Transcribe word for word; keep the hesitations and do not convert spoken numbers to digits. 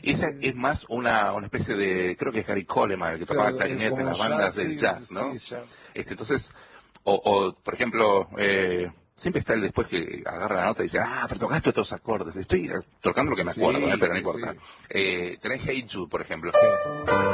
Y esa es más una, una especie de, creo que es Gary Coleman, el que tocaba Claro, clarinete como en las bandas jazz, del sí, jazz, ¿no? sí, jazz, Este, sí. entonces, o, o por ejemplo, eh, siempre está el después que agarra la nota y dice, ah, pero tocaste otros acordes. Estoy tocando lo que me acuerdo, ¿eh? Sí, Pero no importa. sí, Eh, tenés Hey Jude, por ejemplo. sí.